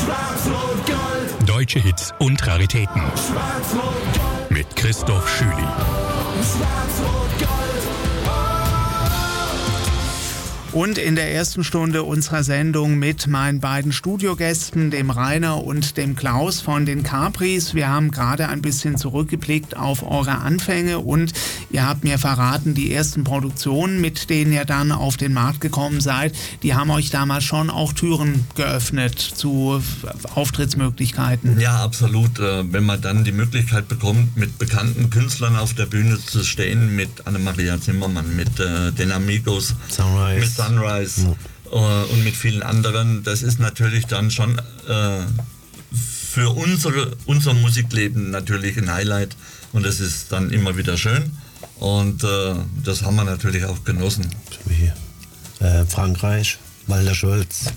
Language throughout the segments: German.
Deutsche Hits und Raritäten. Mit Christoph Schüli. Und in der ersten Stunde unserer Sendung mit meinen beiden Studiogästen, dem Rainer und dem Klaus von den Capris. Wir haben gerade ein bisschen zurückgeblickt auf eure Anfänge und ihr habt mir verraten, die ersten Produktionen, mit denen ihr dann auf den Markt gekommen seid, die haben euch damals schon auch Türen geöffnet zu Auftrittsmöglichkeiten. Ja, absolut. Wenn man dann die Möglichkeit bekommt, mit bekannten Künstlern auf der Bühne zu stehen, mit Annemaria Zimmermann, mit den Amigos, mit Sunrise und mit vielen anderen, das ist natürlich dann schon für unser Musikleben natürlich ein Highlight und das ist dann immer wieder schön und das haben wir natürlich auch genossen. Frankreich, Walter Scholz.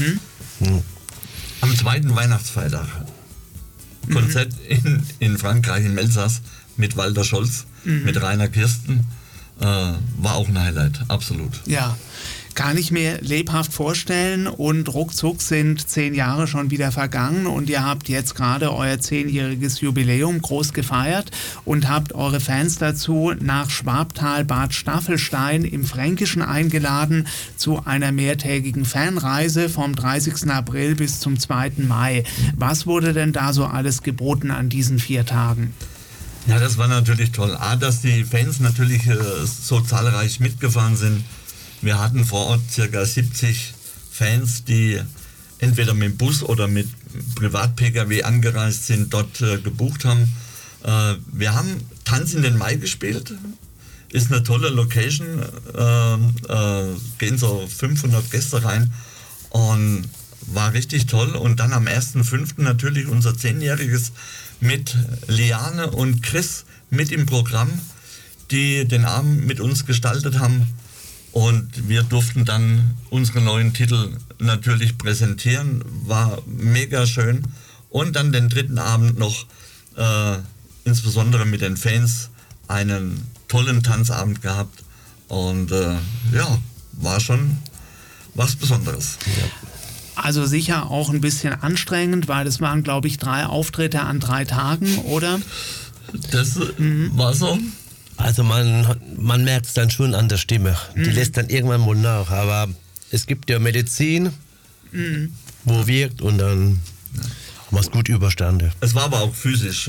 Am zweiten Weihnachtsfeiertag Konzert in Frankreich, in Elsass mit Walter Scholz, mit Rainer Kirsten, war auch ein Highlight, absolut. Ja, kann ich mir lebhaft vorstellen und ruckzuck sind 10 Jahre schon wieder vergangen und ihr habt jetzt gerade euer 10-jähriges Jubiläum groß gefeiert und habt eure Fans dazu nach Schwabtal-Bad Staffelstein im Fränkischen eingeladen zu einer mehrtägigen Fanreise vom 30. April bis zum 2. Mai. Was wurde denn da so alles geboten an diesen 4 Tagen? Ja, das war natürlich toll. Dass die Fans natürlich so zahlreich mitgefahren sind. Wir hatten vor Ort ca. 70 Fans, die entweder mit dem Bus oder mit Privat-Pkw angereist sind, dort gebucht haben. Wir haben Tanz in den Mai gespielt. Ist eine tolle Location. Gehen so 500 Gäste rein und war richtig toll. Und dann am 1.5. natürlich unser 10-jähriges mit Liane und Chris mit im Programm, die den Abend mit uns gestaltet haben. Und wir durften dann unsere neuen Titel natürlich präsentieren. War mega schön. Und dann den 3. Abend noch, insbesondere mit den Fans, einen tollen Tanzabend gehabt. Und ja, war schon was Besonderes. Ja. Also sicher auch ein bisschen anstrengend, weil es waren, glaube ich, 3 Auftritte an 3 Tagen, oder? Das war so. Also man merkt es dann schon an der Stimme. Die lässt dann irgendwann mal nach. Aber es gibt ja Medizin, wo wirkt und dann haben wir es gut überstanden. Es war aber auch physisch.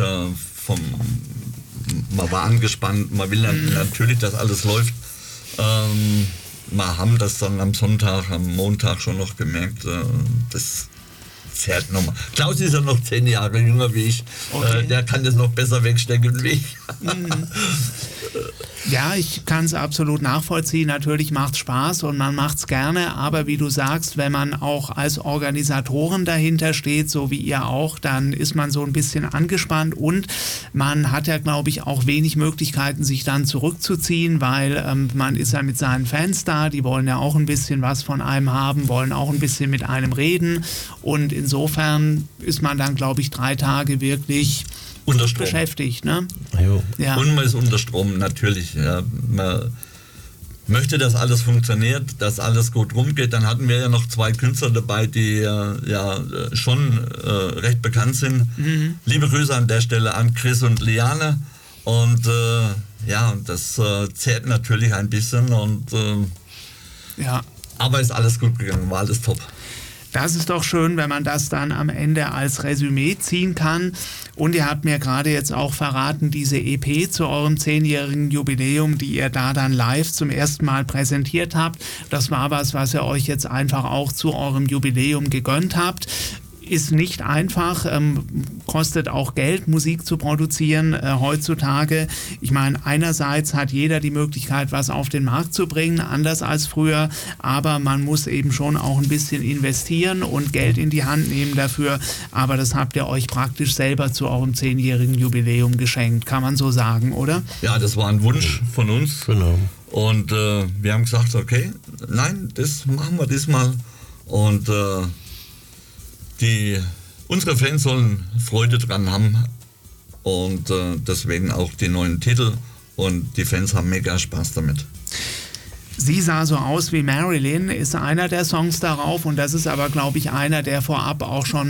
Man war angespannt, man will natürlich, dass alles läuft. Wir haben das dann am Sonntag, am Montag schon noch gemerkt. Das zerrt nochmal. Klaus ist ja noch 10 Jahre jünger wie ich. Okay. Der kann das noch besser wegstecken wie ich. Ja, ich kann es absolut nachvollziehen. Natürlich macht es Spaß und man macht es gerne, aber wie du sagst, wenn man auch als Organisatoren dahinter steht, so wie ihr auch, dann ist man so ein bisschen angespannt und man hat ja, glaube ich, auch wenig Möglichkeiten, sich dann zurückzuziehen, weil man ist ja mit seinen Fans da, die wollen ja auch ein bisschen was von einem haben, wollen auch ein bisschen mit einem reden und insofern ist man dann, glaube ich, 3 Tage wirklich beschäftigt, ne? Ja. Und man ist unter Strom, natürlich. Ja. Man möchte, dass alles funktioniert, dass alles gut rumgeht. Dann hatten wir ja noch 2 Künstler dabei, die schon recht bekannt sind. Liebe Grüße an der Stelle an Chris und Liane. Und das zehrt natürlich ein bisschen. Und, aber ist alles gut gegangen, war alles top. Das ist doch schön, wenn man das dann am Ende als Resümee ziehen kann. Und ihr habt mir gerade jetzt auch verraten, diese EP zu eurem 10-jährigen Jubiläum, die ihr da dann live zum ersten Mal präsentiert habt, das war was ihr euch jetzt einfach auch zu eurem Jubiläum gegönnt habt. Ist nicht einfach, kostet auch Geld, Musik zu produzieren heutzutage. Ich meine, einerseits hat jeder die Möglichkeit, was auf den Markt zu bringen, anders als früher, aber man muss eben schon auch ein bisschen investieren und Geld in die Hand nehmen dafür. Aber das habt ihr euch praktisch selber zu eurem 10-jährigen Jubiläum geschenkt, kann man so sagen, oder? Ja, das war ein Wunsch von uns. Genau. Und wir haben gesagt, okay, nein, das machen wir diesmal. Und unsere Fans sollen Freude dran haben und deswegen auch die neuen Titel und die Fans haben mega Spaß damit. Sie sah so aus wie Marilyn, ist einer der Songs darauf und das ist aber, glaube ich, einer, der vorab auch schon